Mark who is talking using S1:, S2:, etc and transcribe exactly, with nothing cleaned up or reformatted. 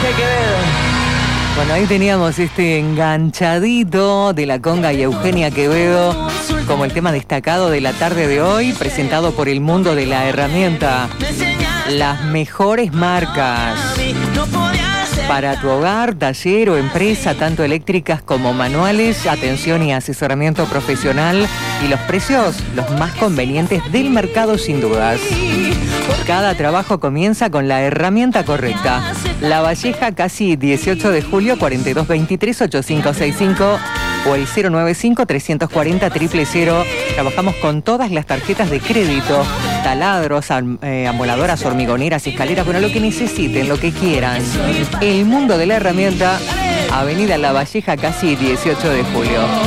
S1: Quevedo. Bueno, ahí teníamos este enganchadito de la conga y Eugenia Quevedo como el tema destacado de la tarde de hoy, presentado por el mundo de la herramienta. Las mejores marcas para tu hogar, taller o empresa, tanto eléctricas como manuales, atención y asesoramiento profesional y los precios los más convenientes del mercado sin dudas. Cada trabajo comienza con la herramienta correcta. La Valleja, casi dieciocho de julio, cuarenta y dos veintitrés, ochenta y cinco sesenta y cinco o el cero noventa y cinco, trescientos cuarenta, cero cero cero. Trabajamos con todas las tarjetas de crédito, taladros, am, eh, amoladoras, hormigoneras, escaleras, bueno, lo que necesiten, lo que quieran. El mundo de la herramienta, Avenida La Valleja, casi dieciocho de julio.